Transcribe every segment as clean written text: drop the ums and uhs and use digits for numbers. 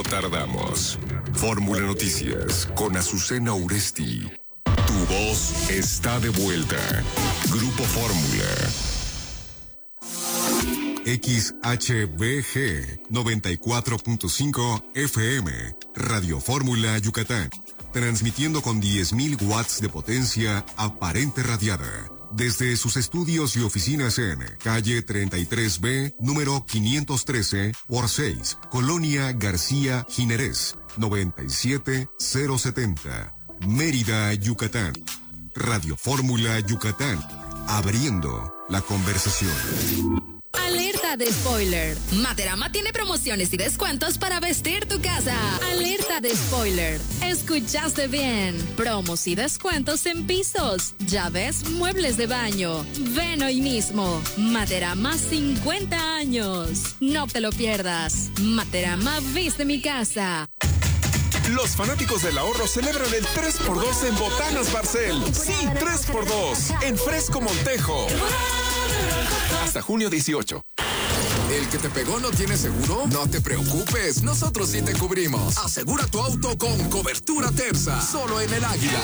tardamos. Fórmula Noticias con Azucena Uresti. Tu voz está de vuelta. Grupo Fórmula. XHBG 94.5 FM, Radio Fórmula Yucatán, transmitiendo con 10.000 watts de potencia aparente radiada, desde sus estudios y oficinas en calle 33B, número 513 por 6, Colonia García Jiménez, 97070, Mérida, Yucatán. Radio Fórmula Yucatán, abriendo la conversación. Alerta de spoiler. Materama tiene promociones y descuentos para vestir tu casa. Alerta de spoiler. Escuchaste bien. Promos y descuentos en pisos, llaves, muebles de baño. Ven hoy mismo. Materama 50 años. No te lo pierdas. Materama viste mi casa. Los fanáticos del ahorro celebran el 3x2 en Botanas Barcel. Sí, 3x2 en Fresco Montejo. Hasta junio 18. ¿El que te pegó no tiene seguro? No te preocupes, nosotros sí te cubrimos. Asegura tu auto con cobertura Terza, solo en el Águila.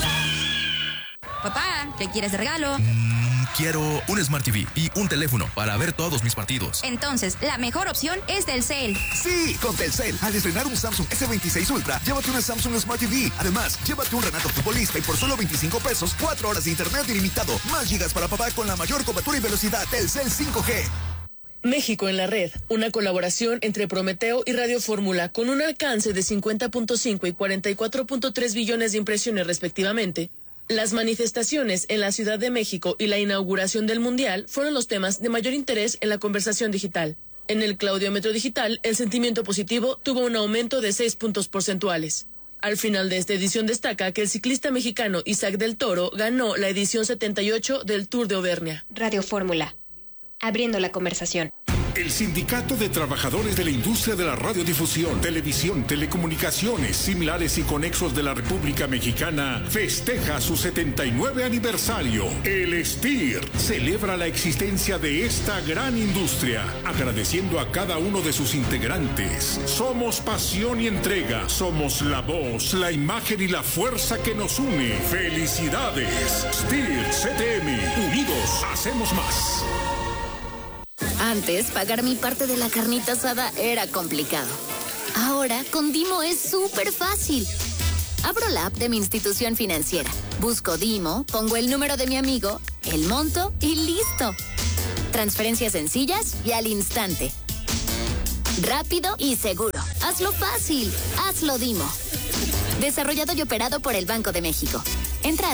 Papá, ¿qué quieres de regalo? Quiero un Smart TV y un teléfono para ver todos mis partidos. Entonces, la mejor opción es Telcel. Sí, con Telcel, al estrenar un Samsung S26 Ultra, llévate una Samsung Smart TV. Además, llévate un Renato Futbolista y por solo 25 pesos, 4 horas de internet ilimitado, más gigas para papá con la mayor cobertura y velocidad. Telcel 5G. México en la red, una colaboración entre Prometeo y Radio Fórmula con un alcance de 50.5 y 44.3 billones de impresiones respectivamente. Las manifestaciones en la Ciudad de México y la inauguración del Mundial fueron los temas de mayor interés en la conversación digital. En el Claudiómetro Digital, el sentimiento positivo tuvo un aumento de 6 puntos porcentuales. Al final de esta edición destaca que el ciclista mexicano Isaac del Toro ganó la edición 78 del Tour de Auvernia. Radio Fórmula, abriendo la conversación. El Sindicato de Trabajadores de la Industria de la Radiodifusión, Televisión, Telecomunicaciones, Similares y Conexos de la República Mexicana festeja su 79 aniversario. El STIR celebra la existencia de esta gran industria, agradeciendo a cada uno de sus integrantes. Somos pasión y entrega, somos la voz, la imagen y la fuerza que nos une. ¡Felicidades! STIR CTM, unidos hacemos más. Antes, pagar mi parte de la carnita asada era complicado. Ahora, con Dimo es súper fácil. Abro la app de mi institución financiera, busco Dimo, pongo el número de mi amigo, el monto y listo. Transferencias sencillas y al instante. Rápido y seguro. Hazlo fácil. Hazlo Dimo. Desarrollado y operado por el Banco de México. Entra a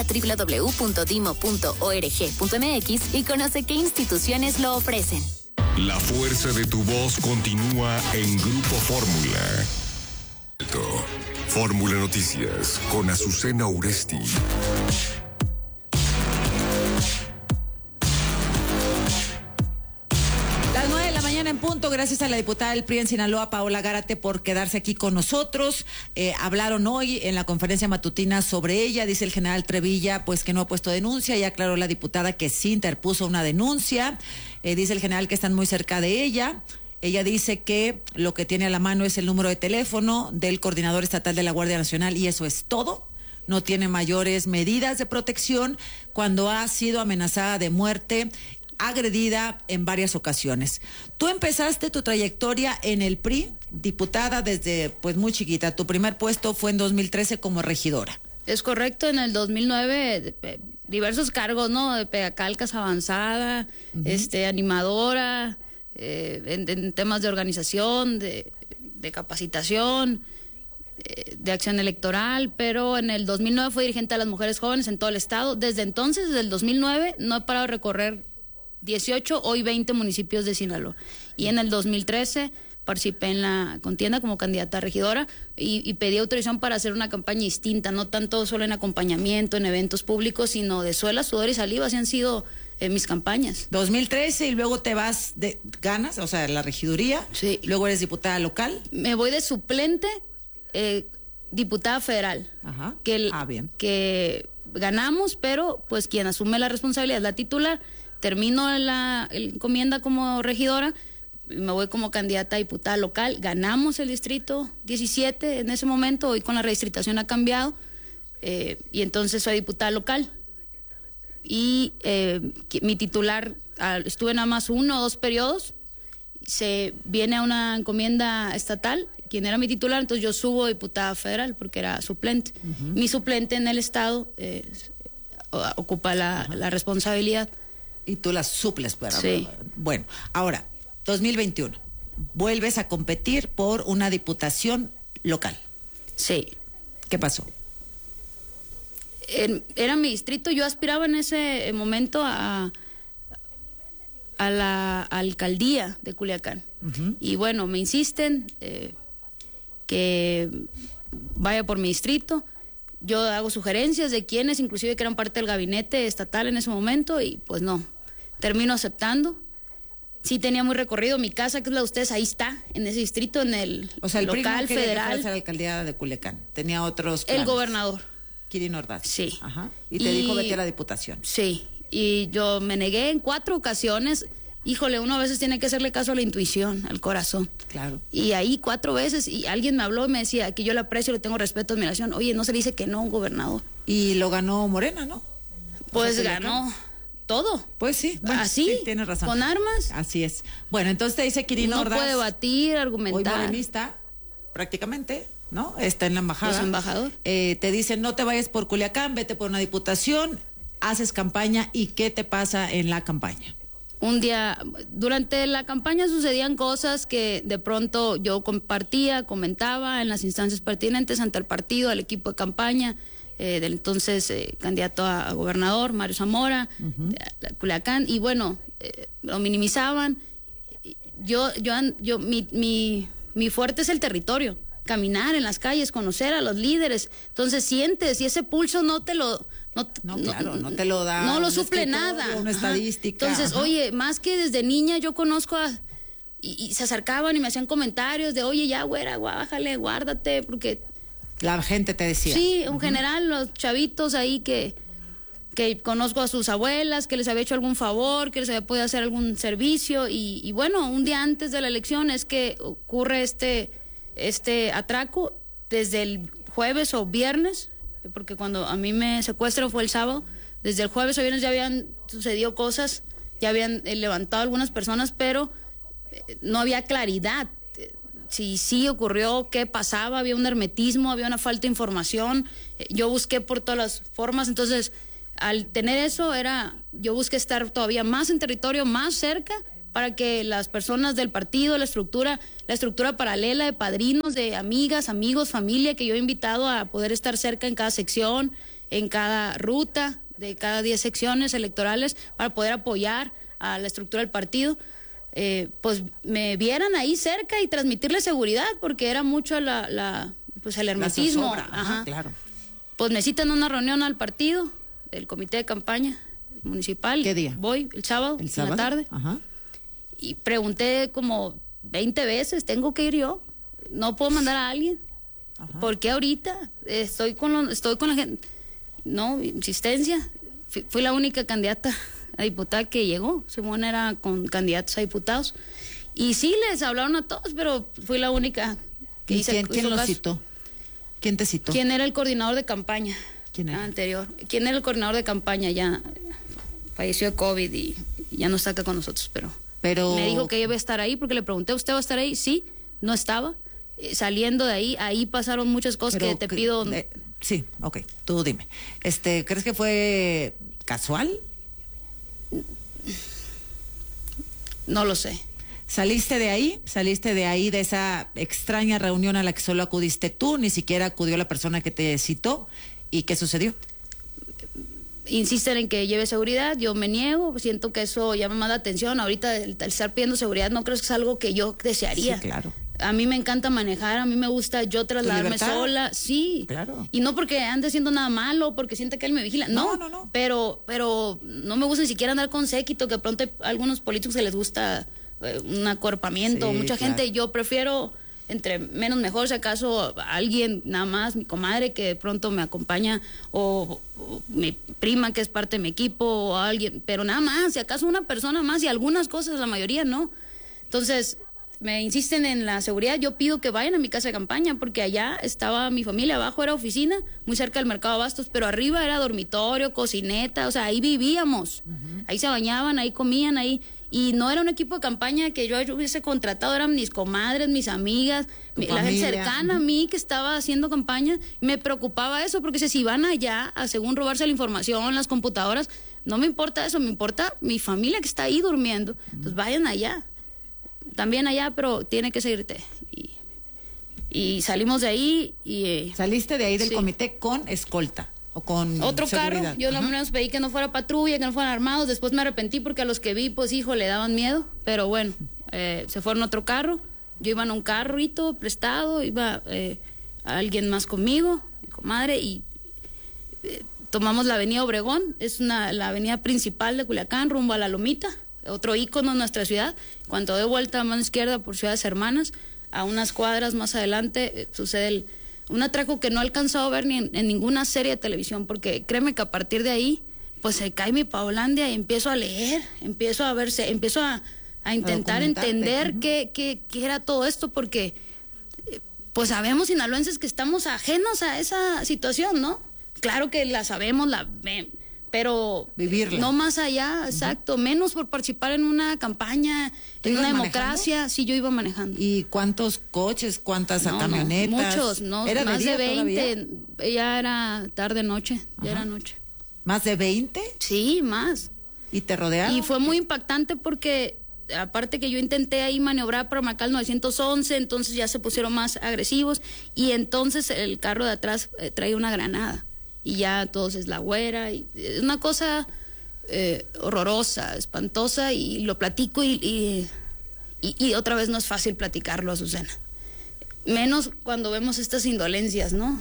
www.dimo.org.mx y conoce qué instituciones lo ofrecen. La fuerza de tu voz continúa en Grupo Fórmula. Fórmula Noticias con Azucena Uresti. En punto, gracias a la diputada del PRI en Sinaloa, Paola Gárate, por quedarse aquí con nosotros. Hablaron hoy en la conferencia matutina sobre ella. Dice el general Trevilla, pues que no ha puesto denuncia, y aclaró la diputada que sí interpuso una denuncia. Dice el general que están muy cerca de ella. Ella dice que lo que tiene a la mano es el número de teléfono del coordinador estatal de la Guardia Nacional y eso es todo. No tiene mayores medidas de protección cuando ha sido amenazada de muerte, agredida en varias ocasiones. Tú empezaste tu trayectoria en el PRI, diputada desde pues muy chiquita. Tu primer puesto fue en 2013 como regidora. Es correcto, en el 2009 diversos cargos, ¿no? De pegacalcas avanzada, animadora, en temas de organización, de capacitación, de acción electoral, pero en el 2009 fui dirigente de las mujeres jóvenes en todo el estado. Desde entonces, desde el 2009, no he parado de recorrer 18, hoy 20 municipios de Sinaloa. Y en el 2013 participé en la contienda como candidata a regidora y pedí autorización para hacer una campaña distinta, no tanto solo en acompañamiento, en eventos públicos, sino de suela, sudor y saliva, así han sido mis campañas. 2013 y luego te vas, ganas, o sea, la regiduría, sí. Luego eres diputada local. Me voy de suplente, diputada federal. Ajá. Bien. Que ganamos, pero pues quien asume la responsabilidad es la titular. Termino la encomienda como regidora, me voy como candidata a diputada local. Ganamos el distrito 17 en ese momento, hoy con la redistritación ha cambiado, y entonces soy diputada local. Y mi titular, estuve nada más 1 o 2 periodos, se viene a una encomienda estatal, quien era mi titular, entonces yo subo a diputada federal porque era suplente. Mi suplente en el estado ocupa la responsabilidad. Y tú la suples, pero sí. Bueno, ahora, 2021, vuelves a competir por una diputación local. Sí. ¿Qué pasó? Era mi distrito, yo aspiraba en ese momento a la alcaldía de Culiacán. Y bueno, me insisten que vaya por mi distrito. Yo hago sugerencias de quienes, inclusive que eran parte del gabinete estatal en ese momento, y pues no, termino aceptando. Sí tenía muy recorrido, mi casa, que es la de ustedes, ahí está, en ese distrito, en el local, federal. La alcaldía de Culiacán, tenía otros planes. El gobernador. Quirino Ordaz. Sí. Ajá. Y te dijo vete a la diputación. Sí, y yo me negué en 4 ocasiones. Híjole, uno a veces tiene que hacerle caso a la intuición, al corazón. Claro. Y ahí 4 veces, y alguien me habló y me decía que yo le aprecio, le tengo respeto, admiración. Oye, no se le dice que no a un gobernador. Y lo ganó Morena, ¿no? Pues ganó todo. Pues sí. Bueno, así, sí, tienes razón. Con armas. Así es. Bueno, entonces te dice Quirino Ordaz. No puede debatir, argumentar. Hoy morenista, prácticamente, ¿no? Está en la embajada. Es embajador. Te dicen, no te vayas por Culiacán, vete por una diputación, haces campaña. ¿Y qué te pasa en la campaña? Un día, durante la campaña sucedían cosas que de pronto yo compartía, comentaba en las instancias pertinentes ante el partido, al equipo de campaña, del entonces candidato a gobernador, Mario Zamora, de Culiacán, y bueno, lo minimizaban. Mi fuerte es el territorio, caminar en las calles, conocer a los líderes. Entonces sientes, y ese pulso no te lo da. No lo suple nada. Una estadística. Entonces, oye, más que desde niña yo conozco y se acercaban y me hacían comentarios de, oye, ya, güera, bájale, guárdate, porque... La gente te decía. Sí, en general, los chavitos ahí que conozco a sus abuelas, que les había hecho algún favor, que les había podido hacer algún servicio, y bueno, un día antes de la elección es que ocurre este atraco desde el jueves o viernes, porque cuando a mí me secuestran fue el sábado, desde el jueves o viernes ya habían sucedido cosas, ya habían levantado algunas personas, pero no había claridad. Si sí ocurrió, qué pasaba, había un hermetismo, había una falta de información. Yo busqué por todas las formas, entonces al tener eso yo busqué estar todavía más en territorio, más cerca, para que las personas del partido, la estructura paralela de padrinos, de amigas, amigos, familia, que yo he invitado a poder estar cerca en cada sección, en cada ruta, de cada 10 secciones electorales, para poder apoyar a la estructura del partido, pues me vieran ahí cerca y transmitirle seguridad, porque era mucho el hermetismo. Ajá, claro. Pues me citan a una reunión al partido, del comité de campaña municipal. ¿Qué día? Voy el sábado, en la tarde. Ajá. Y pregunté como 20 veces, ¿tengo que ir yo? ¿No puedo mandar a alguien? Ajá. ¿Por qué ahorita? Estoy con la gente. No, insistencia. Fui la única candidata a diputada que llegó. Simón era con candidatos a diputados. Y sí, les hablaron a todos, pero fui la única que hice. ¿Quién lo citó? ¿Quién te citó? ¿Quién era el coordinador de campaña? ¿Quién era? Anterior. ¿Quién era el coordinador de campaña? Ya falleció de COVID y ya no está acá con nosotros, pero me dijo que iba a estar ahí, porque le pregunté, ¿usted va a estar ahí? Sí, no estaba. Saliendo de ahí pasaron muchas cosas que te pido. Sí, ok, tú dime. ¿Crees que fue casual? No lo sé. ¿Saliste de ahí de esa extraña reunión a la que solo acudiste tú, ni siquiera acudió la persona que te citó? ¿Y qué sucedió? Insisten en que lleve seguridad, yo me niego, siento que eso llama más la atención. Ahorita el estar pidiendo seguridad no creo que es algo que yo desearía. Sí, claro. A mí me encanta manejar, a mí me gusta yo trasladarme sola, sí. Claro. Y no porque ande haciendo nada malo, porque sienta que él me vigila, no. Pero no me gusta ni siquiera andar con séquito, que de pronto hay algunos políticos que les gusta un acuerpamiento, mucha gente. Yo prefiero, entre menos mejor, si acaso alguien nada más, mi comadre que de pronto me acompaña, o mi prima que es parte de mi equipo, o alguien, pero nada más, si acaso una persona más, y algunas cosas, la mayoría no. Entonces, me insisten en la seguridad, yo pido que vayan a mi casa de campaña, porque allá estaba mi familia, abajo era oficina, muy cerca del Mercado Abastos, pero arriba era dormitorio, cocineta, o sea, ahí vivíamos, ahí se bañaban, ahí comían, ahí, y no era un equipo de campaña que yo hubiese contratado, eran mis comadres, mis amigas, la gente cercana a mí que estaba haciendo campaña. Me preocupaba eso, porque si van allá a según robarse la información, las computadoras, no me importa eso, me importa mi familia que está ahí durmiendo, entonces vayan allá. También allá, pero tiene que seguirte. Y salimos de ahí y... ¿Saliste de ahí del comité con escolta o con otro seguridad? carro? Yo lo menos pedí que no fuera patrulla, que no fueran armados. Después me arrepentí porque a los que vi, pues hijo, le daban miedo. Pero bueno, se fueron a otro carro. Yo iba en un carrito prestado, iba alguien más conmigo, mi comadre, y tomamos la avenida Obregón. Es la avenida principal de Culiacán, rumbo a La Lomita, otro ícono de nuestra ciudad. Cuando doy vuelta a mano izquierda por Ciudades Hermanas, a unas cuadras más adelante sucede un atraco que no he alcanzado a ver ni en ninguna serie de televisión, porque créeme que a partir de ahí pues se cae mi Paulandia y empiezo a leer, empiezo a intentar entender qué era todo esto, porque pues sabemos sinaloenses que estamos ajenos a esa situación, ¿no? Claro que la sabemos, pero vivirla. No más allá, exacto, menos por participar en una campaña, en una democracia. Manejando? Sí, yo iba manejando. ¿Y cuántos coches, cuántas camionetas? Muchos, ¿Era más de 20, todavía? Ya era tarde noche, ya era noche. ¿Más de 20? Sí, más. ¿Y te rodearon? Y fue muy impactante porque aparte que yo intenté ahí maniobrar para marcar el 911, entonces ya se pusieron más agresivos y entonces el carro de atrás traía una granada. Y ya todos es la güera, y es una cosa horrorosa, espantosa, y lo platico y otra vez no es fácil platicarlo, Azucena. Menos cuando vemos estas indolencias, ¿no?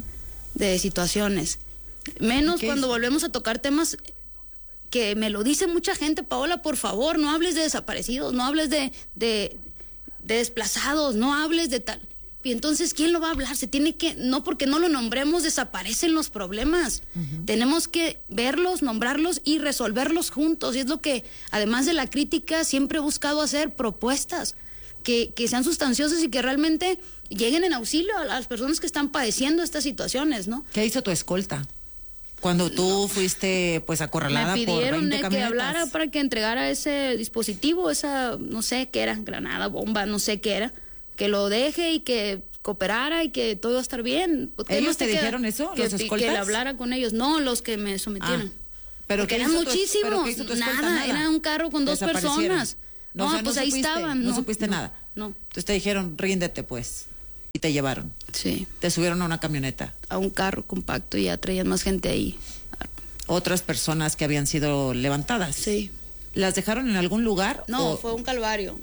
De situaciones. Menos cuando volvemos a tocar temas que me lo dice mucha gente. Paola, por favor, no hables de desaparecidos, no hables de desplazados, no hables de tal... Y entonces, ¿quién lo va a hablar? Se tiene que, no porque no lo nombremos, desaparecen los problemas. Tenemos que verlos, nombrarlos y resolverlos juntos. Y es lo que, además de la crítica, siempre he buscado hacer, propuestas que sean sustanciosas y que realmente lleguen en auxilio a las personas que están padeciendo estas situaciones, ¿no? ¿Qué hizo tu escolta? Cuando tú fuiste, pues, acorralada por 20 camionetas. Me pidieron que hablara para que entregara ese dispositivo, esa, no sé qué era, granada, bomba, no sé qué era. Que lo deje y que cooperara y que todo iba a estar bien. ¿Ellos te dijeron eso, los escoltas? Que le hablara con ellos, no los que me sometieron. Pero porque eran muchísimos. Nada, era un carro con 2 personas. No, o sea, pues ahí estaban. No supiste nada. No. Entonces te dijeron, ríndete pues. Y te llevaron. Sí. Te subieron a una camioneta. A un carro compacto y ya traían más gente ahí. Otras personas que habían sido levantadas. Sí. ¿Las dejaron en algún lugar? No, fue un calvario.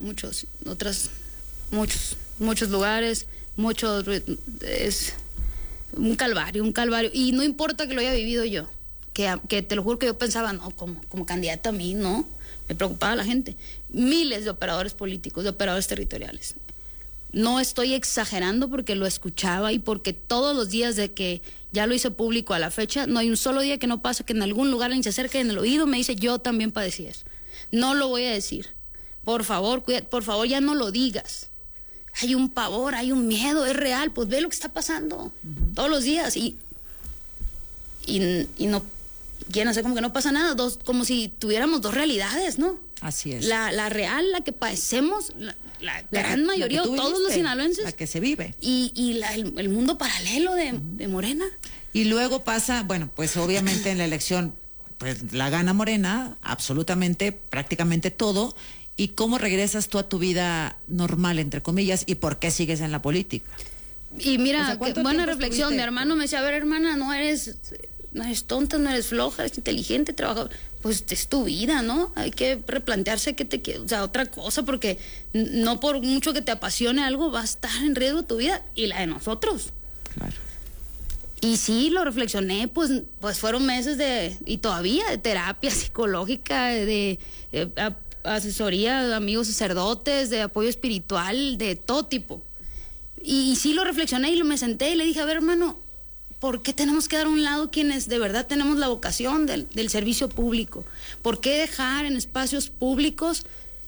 Muchos lugares, es un calvario. Y no importa que lo haya vivido yo, que te lo juro que yo pensaba, no, como candidata a mí, no, me preocupaba la gente. Miles de operadores políticos, de operadores territoriales. No estoy exagerando porque lo escuchaba y porque todos los días de que ya lo hice público a la fecha, no hay un solo día que no pasa que en algún lugar alguien se acerque en el oído me dice, yo también padecí eso. No lo voy a decir. Por favor, por favor, ya no lo digas. Hay un pavor, hay un miedo, es real, pues ve lo que está pasando todos los días y no quieren hacer como que no pasa nada, como si tuviéramos 2 realidades, ¿no? Así es. La real, la que padecemos, la gran mayoría, todos los sinaloenses. La que se vive. Y el mundo paralelo de Morena. Y luego pasa, bueno, pues obviamente en la elección, pues la gana Morena, absolutamente, prácticamente todo. ¿Y cómo regresas tú a tu vida normal, entre comillas, y por qué sigues en la política? Y mira, qué buena reflexión. Mi hermano me decía, a ver, hermana, no eres tonta, no eres floja, eres inteligente, trabajadora. Pues es tu vida, ¿no? Hay que replantearse o sea, otra cosa, porque no por mucho que te apasione algo va a estar en riesgo tu vida y la de nosotros. Claro. Y sí, lo reflexioné, pues fueron meses y todavía de terapia psicológica, de asesoría de amigos sacerdotes, de apoyo espiritual, de todo tipo. Y sí lo reflexioné y me senté y le dije, a ver, hermano, ¿por qué tenemos que dar a un lado quienes de verdad tenemos la vocación del servicio público? ¿Por qué dejar en espacios públicos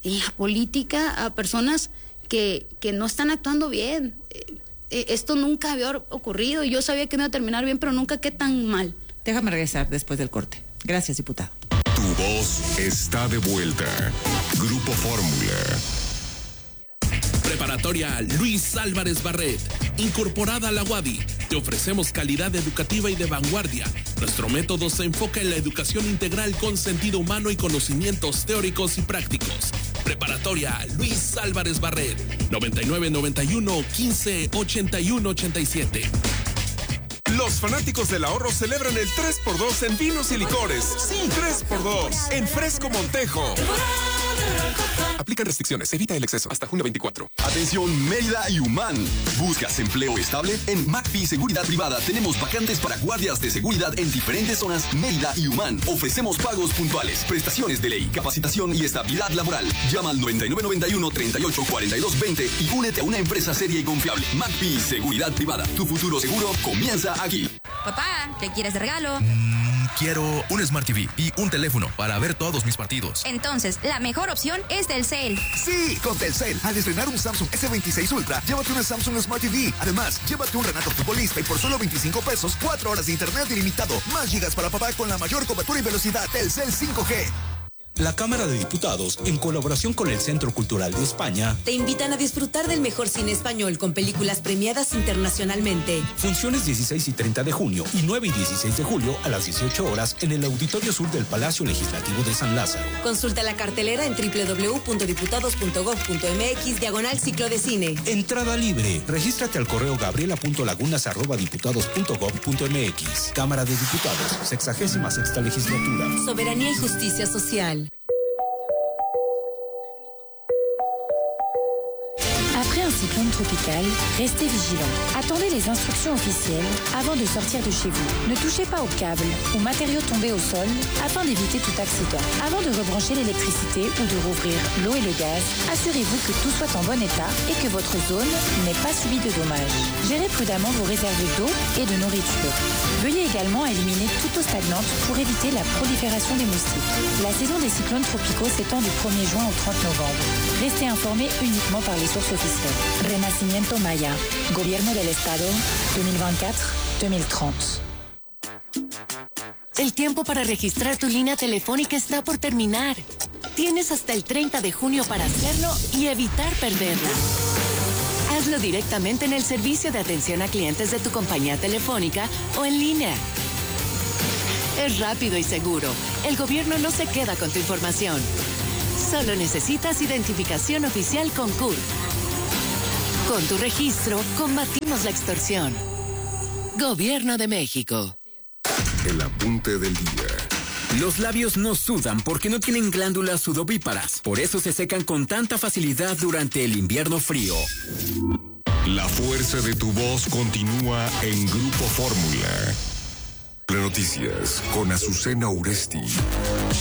la política a personas que no están actuando bien. Esto nunca había ocurrido. Yo sabía que no iba a terminar bien, pero nunca qué tan mal. Déjame regresar después del corte. Gracias, diputado. Tu voz está de vuelta. Grupo Fórmula. Preparatoria Luis Álvarez Barret, incorporada a la UADY. Te ofrecemos calidad educativa y de vanguardia. Nuestro método se enfoca en la educación integral con sentido humano y conocimientos teóricos y prácticos. Preparatoria Luis Álvarez Barret, 9991 15 81 87. Los fanáticos del ahorro celebran el 3x2 en vinos y licores. Sí, 3x2 en Fresco Montejo. Aplican restricciones, evita el exceso. Hasta junio 24. Atención Mérida y Humán. ¿Buscas empleo estable? En McPhee Seguridad Privada tenemos vacantes para guardias de seguridad en diferentes zonas Mérida y Humán. Ofrecemos pagos puntuales, prestaciones de ley, capacitación y estabilidad laboral. Llama al 9991 38 42 20 y únete a una empresa seria y confiable. McPhee Seguridad Privada. Tu futuro seguro comienza aquí. Papá, ¿qué quieres de regalo? Quiero un Smart TV y un teléfono para ver todos mis partidos. Entonces, la mejor opción es Telcel. Sí, con Telcel. Al estrenar un Samsung S26 Ultra, llévate una Samsung Smart TV. Además, llévate un Renato Futbolista y por solo 25 pesos, 4 horas de internet ilimitado. Más gigas para papá con la mayor cobertura y velocidad. Telcel 5G. La Cámara de Diputados, en colaboración con el Centro Cultural de España, te invitan a disfrutar del mejor cine español con películas premiadas internacionalmente. Funciones 16 y 30 de junio y 9 y 16 de julio a las 18 horas en el Auditorio Sur del Palacio Legislativo de San Lázaro. Consulta la cartelera en www.diputados.gov.mx/ciclo de cine. Entrada libre. Regístrate al correo gabriela.lagunas@diputados.gov.mx. Cámara de Diputados, 66ª Legislatura. Soberanía y justicia social. Après un cyclone tropical, restez vigilants. Attendez les instructions officielles avant de sortir de chez vous. Ne touchez pas aux câbles ou matériaux tombés au sol afin d'éviter tout accident. Avant de rebrancher l'électricité ou de rouvrir l'eau et le gaz, assurez-vous que tout soit en bon état et que votre zone n'ait pas subi de dommages. Gérez prudemment vos réserves d'eau et de nourriture. Veuillez également éliminer toute eau stagnante pour éviter la prolifération des moustiques. La saison des cyclones tropicaux s'étend du 1er juin au 30 novembre. Restez informés uniquement par les sources officielles. Renacimiento Maya, Gobierno del Estado, 2024-2030. El tiempo para registrar tu línea telefónica está por terminar. Tienes hasta el 30 de junio para hacerlo y evitar perderla. Hazlo directamente en el servicio de atención a clientes de tu compañía telefónica o en línea. Es rápido y seguro. El gobierno no se queda con tu información. Solo necesitas identificación oficial con CURP. Con tu registro, combatimos la extorsión. Gobierno de México. El apunte del día. Los labios no sudan porque no tienen glándulas sudovíparas. Por eso se secan con tanta facilidad durante el invierno frío. La fuerza de tu voz continúa en Grupo Fórmula. Noticias con Azucena Uresti.